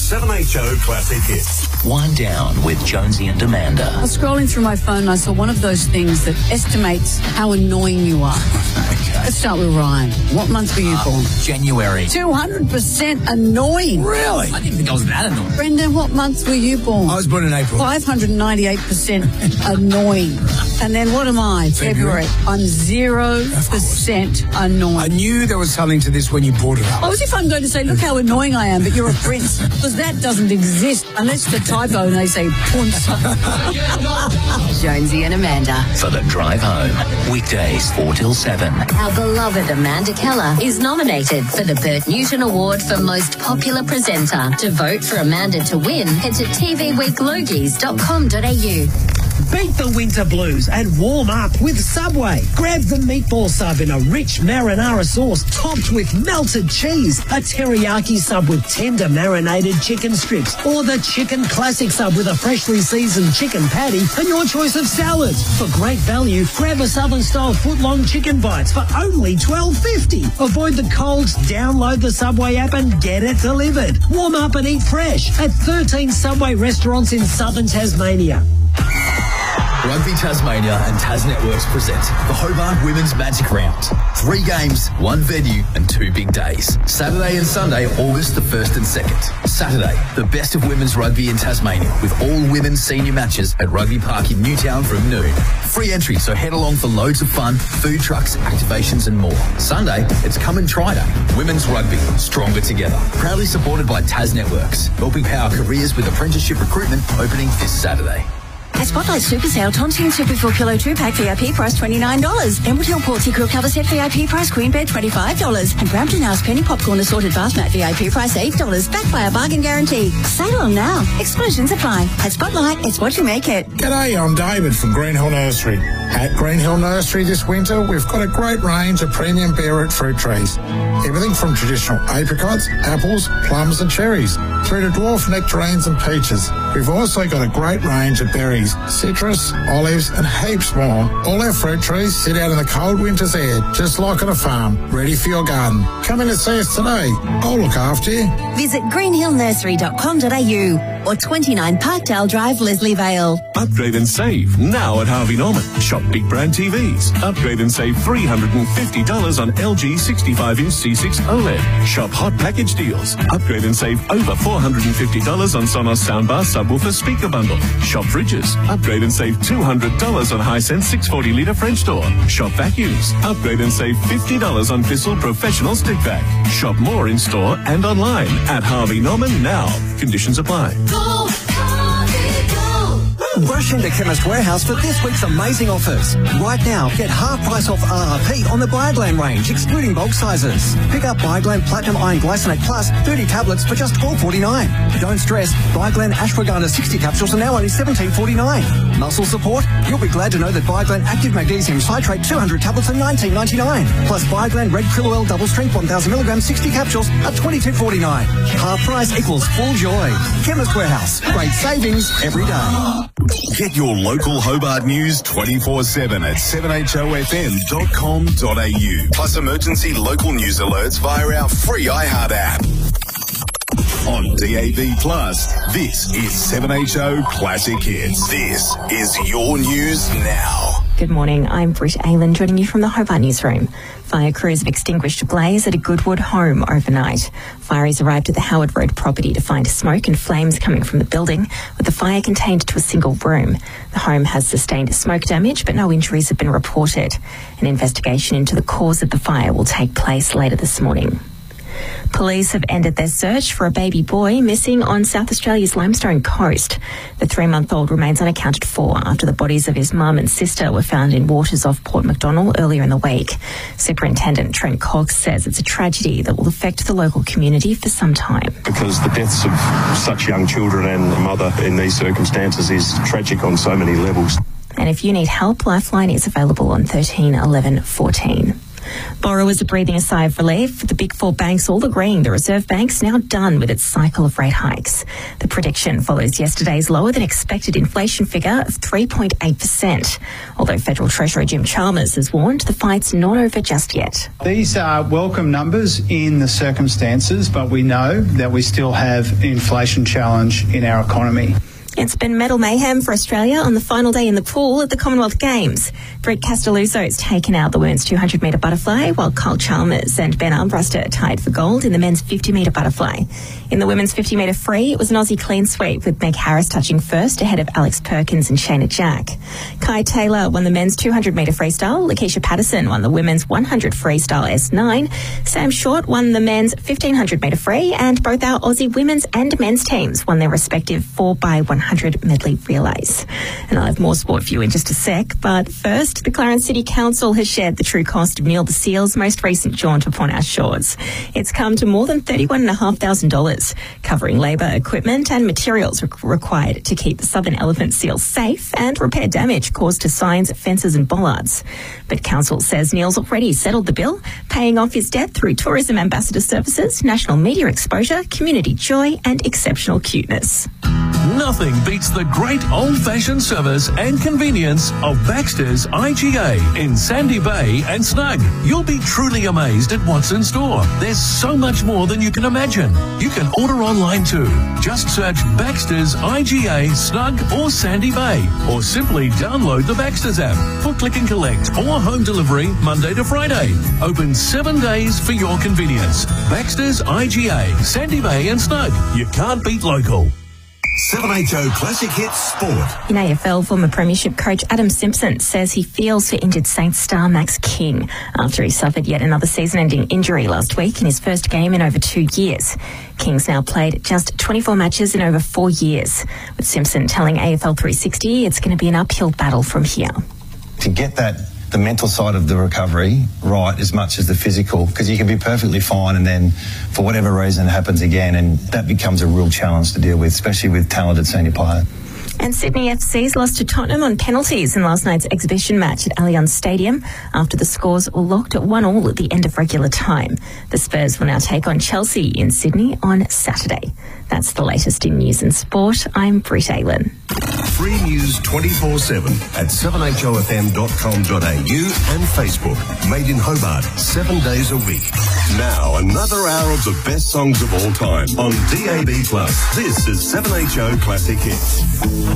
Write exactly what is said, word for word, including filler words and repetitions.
seven H O Classic Hits. Wind Down with Jonesy and Amanda. I was scrolling through my phone and I saw one of those things that estimates how annoying you are. Okay. Let's start with Ryan. What month were you Uh, born? January. two hundred percent annoying. Really? I didn't think I was that annoying. Brendan, what month were you born? I was born in April. five hundred ninety-eight percent annoying. And then what am I? February. February. I'm zero percent annoying. I knew there was something to this when you brought it up. Oh, as if I'm going to say, look how annoying I am, but you're a prince. Because that doesn't exist unless it's a typo and they say punce. Jonesy and Amanda. For the drive home. Weekdays four till seven. Our beloved Amanda Keller is nominated for the Bert Newton Award for Most Popular Presenter. To vote for Amanda to win, head to t v week logies dot com dot a u. Beat the winter blues and warm up with Subway. Grab the meatball sub in a rich marinara sauce topped with melted cheese, a teriyaki sub with tender marinated chicken strips, or the chicken classic sub with a freshly seasoned chicken patty and your choice of salads. For great value, grab a Southern-style foot-long chicken bites for only twelve fifty. Avoid the colds, download the Subway app and get it delivered. Warm up and eat fresh at thirteen Subway restaurants in southern Tasmania. Rugby Tasmania and Tas Networks present the Hobart Women's Magic Round. Three games, one venue and two big days. Saturday and Sunday, August the first and second. Saturday, the best of women's rugby in Tasmania with all women's senior matches at Rugby Park in Newtown from noon. Free entry, so head along for loads of fun, food trucks, activations and more. Sunday, it's Come and Try Day. Women's rugby, stronger together. Proudly supported by Tas Networks, helping power careers with apprenticeship recruitment opening this Saturday. At Spotlight Super Sale, Tontine Super four Kilo two pack V I P price twenty-nine dollars. Emerald Hill Portsea Crew Cover Set V I P price Queen Bed twenty-five dollars. And Brampton House Penny Popcorn Assorted Bath Mat V I P price eight dollars. Backed by a bargain guarantee. Sale on now. Exclusions apply. At Spotlight, it's what you make it. G'day, I'm David from Green Hill Nursery. At Green Hill Nursery this winter, we've got a great range of premium bare root fruit trees. Everything from traditional apricots, apples, plums and cherries, through to dwarf nectarines and peaches. We've also got a great range of berries, citrus, olives and heaps more. All our fruit trees sit out in the cold winter's air, just like on a farm, ready for your garden. Come in and see us today. I'll look after you. Visit green hill nursery dot com dot a u or twenty-nine Parkdale Drive, Leslie Vale. Upgrade and save now at Harvey Norman. Shop big brand T Vs. Upgrade and save three hundred fifty dollars on L G sixty-five inch C six OLED. Shop hot package deals. Upgrade and save over four hundred fifty dollars on Sonos soundbar subwoofer speaker bundle. Shop fridges. Upgrade and save two hundred dollars on Hisense six forty litre French door. Shop vacuums. Upgrade and save fifty dollars on Bissell Professional Stick Vac. Shop more in store and online at Harvey Norman now. Conditions apply. Go, Harvey, go. Rush into Chemist Warehouse for this week's amazing offers. Right now, get half price off R R P on the Bioglan range, excluding bulk sizes. Pick up Bioglan Platinum Iron Glycinate Plus thirty tablets for just twelve forty-nine. Don't stress, Bioglan Ashwagandha sixty capsules are now only seventeen forty-nine. Muscle support? You'll be glad to know that Bioglan Active Magnesium Citrate two hundred tablets are nineteen ninety-nine. Plus Bioglan Red Krill Oil Double Strength one thousand milligrams sixty capsules are twenty-two forty-nine. Half price equals full joy. Chemist Warehouse. Great savings every day. Get your local Hobart news twenty-four seven at seven H O F M dot com dot a u. Plus emergency local news alerts via our free iHeart app. On D A B Plus, this is seven H O Classic Hits. This is your news now. Good morning, I'm Britt Aylan joining you from the Hobart Newsroom. Fire crews have extinguished a blaze at a Goodwood home overnight. Fireys arrived at the Howard Road property to find smoke and flames coming from the building, with the fire contained to a single room. The home has sustained smoke damage, but no injuries have been reported. An investigation into the cause of the fire will take place later this morning. Police have ended their search for a baby boy missing on South Australia's Limestone Coast. The three-month-old remains unaccounted for after the bodies of his mum and sister were found in waters off Port MacDonnell earlier in the week. Superintendent Trent Cox says it's a tragedy that will affect the local community for some time. Because the deaths of such young children and a mother in these circumstances is tragic on so many levels. And if you need help, Lifeline is available on thirteen eleven fourteen. Borrowers are breathing a sigh of relief, with the big four banks all agreeing the Reserve Bank's now done with its cycle of rate hikes. The prediction follows yesterday's lower than expected inflation figure of three point eight percent. Although Federal Treasurer Jim Chalmers has warned the fight's not over just yet. These are welcome numbers in the circumstances, but we know that we still have an inflation challenge in our economy. It's been medal mayhem for Australia on the final day in the pool at the Commonwealth Games. Britt Castelluzzo's taken out the women's two hundred metre butterfly, while Kyle Chalmers and Ben Armbruster tied for gold in the men's fifty metre butterfly. In the women's fifty metre free, it was an Aussie clean sweep, with Meg Harris touching first ahead of Alex Perkins and Shayna Jack. Kai Taylor won the men's two hundred metre freestyle. Lakeisha Patterson won the women's one hundred freestyle S nine. Sam Short won the men's fifteen hundred metre free, and both our Aussie women's and men's teams won their respective four by one hundred medley relays. And I'll have more sport for you in just a sec, but first, the Clarence City Council has shared the true cost of Neil the Seal's most recent jaunt upon our shores. It's come to more than thirty-one thousand five hundred dollars, covering labour, equipment and materials re- required to keep the southern elephant seal safe and repair damage caused to signs, fences and bollards. But Council says Neil's already settled the bill, paying off his debt through tourism ambassador services, national media exposure, community joy and exceptional cuteness. Nothing beats the great old-fashioned service and convenience of Baxter's I G A in Sandy Bay and Snug. You'll be truly amazed at what's in store. There's so much more than you can imagine. You can order online too. Just search Baxter's I G A, Snug or Sandy Bay, or simply download the Baxter's app for click and collect or home delivery Monday to Friday. Open seven days for your convenience. Baxter's I G A, Sandy Bay and Snug. You can't beat local. seven H O Classic Hits Sport. In A F L, former premiership coach Adam Simpson says he feels for injured Saints star Max King after he suffered yet another season-ending injury last week in his first game in over two years. King's now played just twenty-four matches in over four years, with Simpson telling A F L three sixty it's going to be an uphill battle from here. To get that the mental side of the recovery right as much as the physical, because you can be perfectly fine and then for whatever reason it happens again, and that becomes a real challenge to deal with, especially with talented senior players. And Sydney F C's lost to Tottenham on penalties in last night's exhibition match at Allianz Stadium after the scores were locked at one all at the end of regular time. The Spurs will now take on Chelsea in Sydney on Saturday. That's the latest in news and sport. I'm Britt Aylan. Free news twenty-four seven at seven h o f m dot com dot a u and Facebook. Made in Hobart, seven days a week. Now, another hour of the best songs of all time on D A B plus. This is seven H O Classic Hits.